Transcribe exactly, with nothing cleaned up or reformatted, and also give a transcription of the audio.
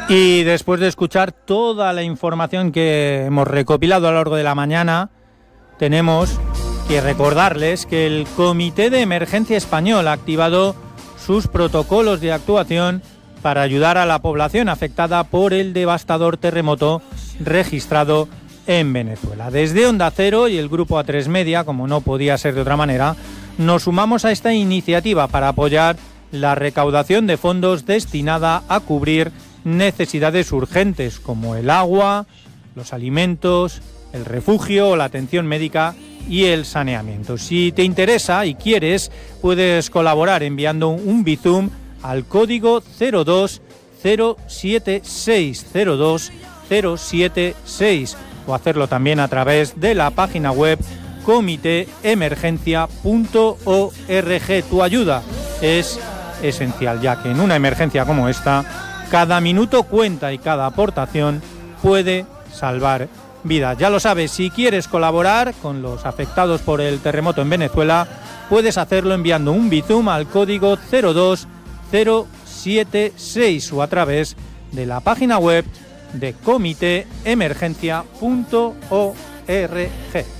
Y después de escuchar toda la información que hemos recopilado a lo largo de la mañana, tenemos que recordarles que el Comité de Emergencia Español ha activado sus protocolos de actuación para ayudar a la población afectada por el devastador terremoto registrado en Venezuela. Desde Onda Cero y el Grupo A tres Media, como no podía ser de otra manera, nos sumamos a esta iniciativa para apoyar la recaudación de fondos destinada a cubrir necesidades urgentes como el agua, los alimentos, el refugio, la atención médica y el saneamiento. Si te interesa y quieres, puedes colaborar enviando un Bizum al código cero dos cero siete seis cero dos cero siete seis o hacerlo también a través de la página web comité emergencia punto org. Tu ayuda es esencial, ya que en una emergencia como esta, cada minuto cuenta y cada aportación puede salvar vidas. Ya lo sabes, si quieres colaborar con los afectados por el terremoto en Venezuela, puedes hacerlo enviando un Bizum al código cero dos cero siete seis o a través de la página web de comité emergencia punto org.